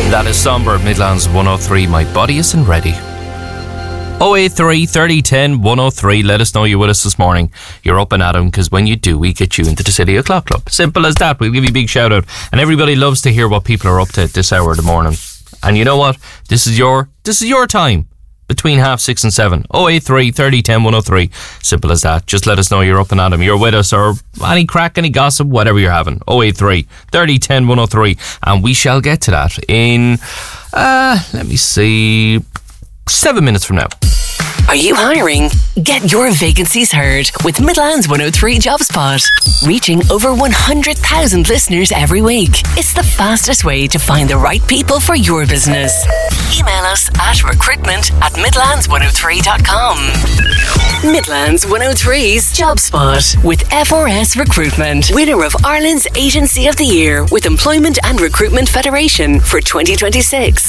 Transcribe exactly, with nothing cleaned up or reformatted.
That is Somber, Midlands one oh three. My body isn't ready. oh eight three, thirty, ten, one oh three. Let us know you're with us this morning. You're up and at 'em, because when you do, we get you into the City O'Clock Club. Simple as that. We'll give you a big shout out. And everybody loves to hear what people are up to at this hour of the morning. And you know what? This is your this is your time. Between half six and seven. oh eight three, thirty, ten, one oh three. Simple as that. Just let us know you're up and at 'em. You're with us, or any crack, any gossip, whatever you're having. oh eight three, thirty, ten, one oh three. And we shall get to that in, uh, let me see, seven minutes from now. Are you hiring? Get your vacancies heard with Midlands one oh three JobSpot. Reaching over one hundred thousand listeners every week. It's the fastest way to find the right people for your business. Email us at recruitment at midlands one oh three dot com. Midlands one oh three's JobSpot with F R S Recruitment. Winner of Ireland's Agency of the Year with Employment and Recruitment Federation for twenty twenty-six.